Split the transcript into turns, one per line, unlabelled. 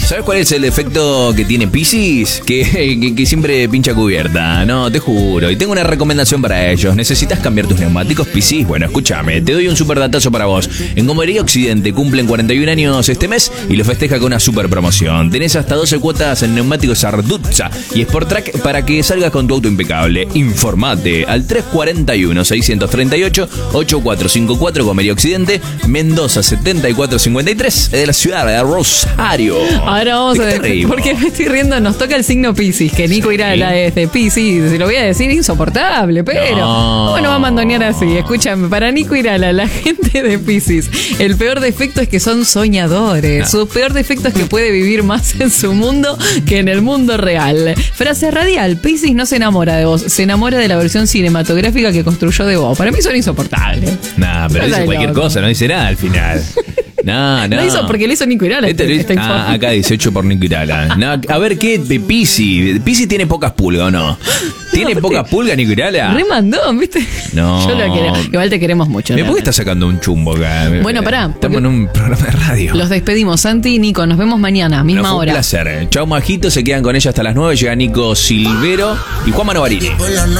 ¿Sabes cuál es el efecto que tiene Piscis? Que siempre pincha cubierta. No, te juro. Y tengo una recomendación para ellos. ¿Necesitas cambiar tus neumáticos, Piscis? Bueno, escúchame. Te doy un super datazo para vos. En Gomería Occidente cumplen 41 años este mes y lo festeja con una super promoción. Tenés hasta 12 cuotas en neumáticos Arduzza y Sportrack para que salgas con tu auto impecable. Informate al 341-638-8454 Gomería Occidente, Mendoza 7453 de la ciudad de Rosario.
Ahora vamos a ver, porque me estoy riendo, nos toca el signo Piscis, que Nico Irala es de Piscis, se lo voy a decir insoportable, pero ¿cómo no va a mandonear así? Escúchame, para Nico Irala, la gente de Piscis, el peor defecto es que son soñadores, su peor defecto es que puede vivir más en su mundo que en el mundo real. Frase radial, Piscis no se enamora de vos, se enamora de la versión cinematográfica que construyó de vos. Para mí son insoportables.
Nah, pero dice cualquier cosa, no dice nada al final. No.
Lo hizo porque le hizo Nico Irala.
Acá dice hecho por Nico Irala. No, a ver, ¿qué de Piscis? Piscis tiene pocas pulgas, ¿o no? ¿Tiene pocas pulgas, Nico Irala?
Remandón, ¿viste?
No.
Yo lo quiero. Igual te queremos mucho.
¿Me puede estar sacando un chumbo acá?
Bueno, pará.
Estamos en un programa de radio.
Los despedimos, Santi y Nico. Nos vemos mañana, misma hora.
Un placer. Chau, Majito. Se quedan con ella hasta las 9. Llega Nico Silvero y Juan Manovarini.